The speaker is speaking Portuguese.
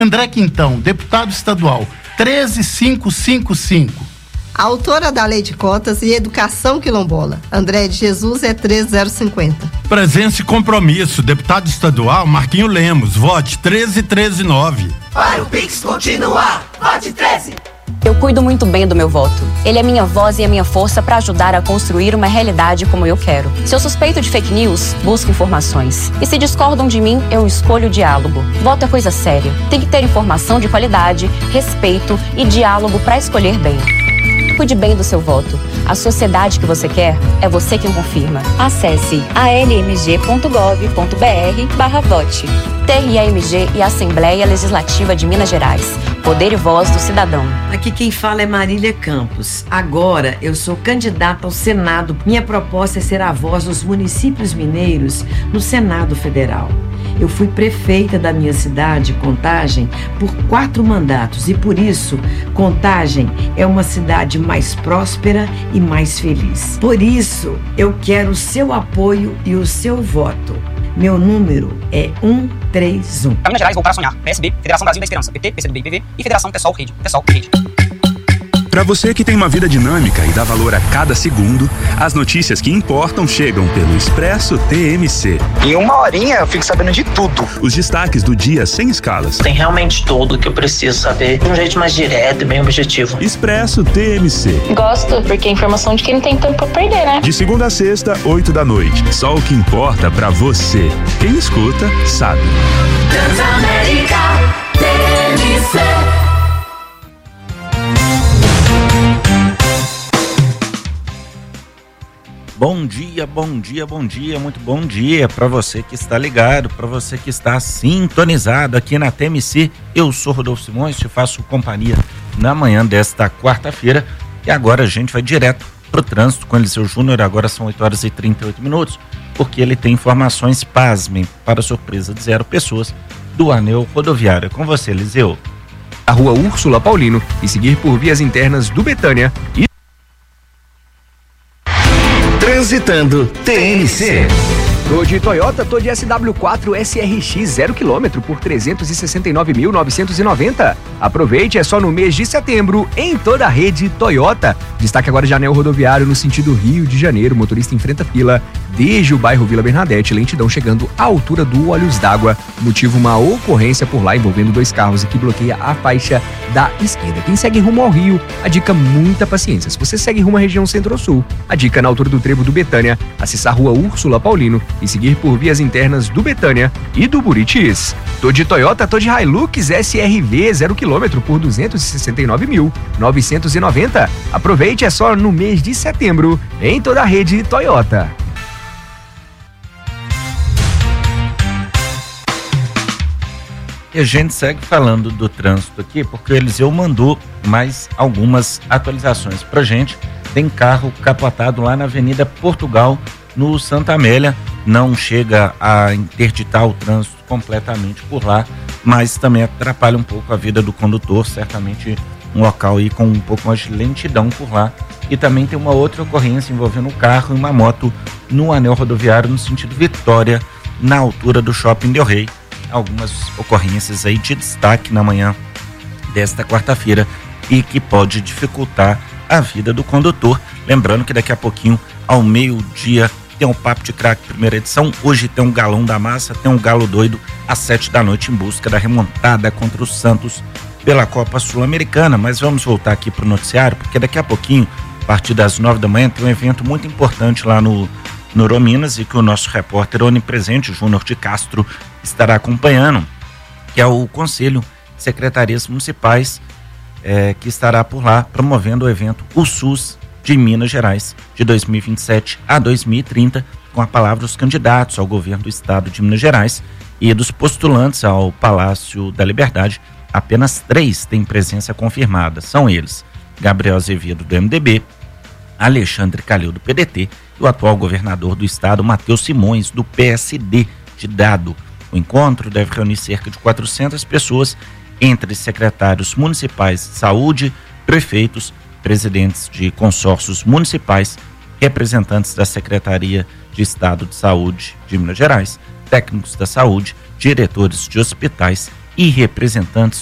André Quintão, deputado estadual, 13555. A autora da Lei de Cotas e Educação Quilombola, André de Jesus, é 13050. Presença e compromisso, deputado estadual Marquinho Lemos, vote 13139. Para o Pix continuar, vote 13. Eu cuido muito bem do meu voto. Ele é minha voz e a minha força para ajudar a construir uma realidade como eu quero. Se eu suspeito de fake news, busco informações. E se discordam de mim, eu escolho o diálogo. Voto é coisa séria. Tem que ter informação de qualidade, respeito e diálogo para escolher bem. Cuide bem do seu voto. A sociedade que você quer é você quem confirma. Acesse almg.gov.br/vote. TRAMG e Assembleia Legislativa de Minas Gerais. Poder e voz do cidadão. Aqui quem fala é Marília Campos. Agora eu sou candidata ao Senado. Minha proposta é ser a voz dos municípios mineiros no Senado Federal. Eu fui prefeita da minha cidade, Contagem, por 4 mandatos e por isso, Contagem é uma cidade mais próspera e mais feliz. Por isso, eu quero o seu apoio e o seu voto. Meu número é 131. Minas Gerais, voltar a sonhar. PSB, Federação Brasil da Esperança, PT, PCdoB e PV e Federação Pessoal Rede. Para você que tem uma vida dinâmica e dá valor a cada segundo, as notícias que importam chegam pelo Expresso TMC. Em 1 horinha eu fico sabendo de tudo. Os destaques do dia sem escalas. Tem realmente tudo que eu preciso saber de um jeito mais direto e bem objetivo. Expresso TMC. Gosto, porque é informação de quem não tem tempo pra perder, né? De segunda a sexta, 8 da noite. Só o que importa pra você. Quem escuta, sabe. Transamérica TMC. Bom dia, muito bom dia para você que está ligado, para você que está sintonizado aqui na TMC. Eu sou Rodolfo Simões, te faço companhia na manhã desta quarta-feira e agora a gente vai direto pro trânsito com Eliseu Júnior. Agora são 8h38, porque ele tem informações, pasmem, para surpresa de 0 pessoas, do anel rodoviário. É com você, Eliseu. A rua Úrsula Paulino e seguir por vias internas do Betânia e Transitando TNC. Tô de Toyota, tô de SW4 SRX 0 km por 369.990. Aproveite, é só no mês de setembro em toda a rede Toyota. Destaque agora de anel rodoviário no sentido Rio de Janeiro. O motorista enfrenta fila desde o bairro Vila Bernadette, lentidão chegando à altura do Olhos d'Água. Motivo, uma ocorrência por lá envolvendo 2 carros e que bloqueia a faixa da esquerda. Quem segue rumo ao Rio, a dica muita paciência. Se você segue rumo à região Centro-Sul, a dica na altura do trevo do Betânia, acessar a rua Úrsula Paulino e seguir por vias internas do Betânia e do Buritis. Tô de Toyota, tô de Hilux SRV 0 km por 269.990. Aproveite, é só no mês de setembro em toda a rede Toyota. E a gente segue falando do trânsito aqui, porque o Eliseu mandou mais algumas atualizações pra gente. Tem carro capotado lá na Avenida Portugal, no Santa Amélia. Não chega a interditar o trânsito completamente por lá, mas também atrapalha um pouco a vida do condutor. Certamente um local aí com um pouco mais de lentidão por lá. E também tem uma outra ocorrência envolvendo um carro e uma moto no anel rodoviário no sentido Vitória, na altura do Shopping Del Rey. Algumas ocorrências aí de destaque na manhã desta quarta-feira e que pode dificultar a vida do condutor. Lembrando que daqui a pouquinho, ao meio-dia, tem o Papo de Craque primeira edição. Hoje tem um Galão da Massa, tem um Galo Doido às 7 da noite em busca da remontada contra o Santos pela Copa Sul-Americana. Mas vamos voltar aqui para o noticiário, porque daqui a pouquinho, a partir das 9 da manhã, tem um evento muito importante lá no Eurominas e que o nosso repórter onipresente, Júnior de Castro, estará acompanhando, que é o Conselho de Secretarias Municipais, que estará por lá promovendo o evento O SUS de Minas Gerais, de 2027 a 2030, com a palavra dos candidatos ao governo do estado de Minas Gerais e dos postulantes ao Palácio da Liberdade. Apenas 3 têm presença confirmada. São eles: Gabriel Azevedo, do MDB, Alexandre Calil, do PDT, e o atual governador do estado, Matheus Simões, do PSD de Dado. O encontro deve reunir cerca de 400 pessoas, entre secretários municipais de saúde, prefeitos, presidentes de consórcios municipais, representantes da Secretaria de Estado de Saúde de Minas Gerais, técnicos da saúde, diretores de hospitais e representantes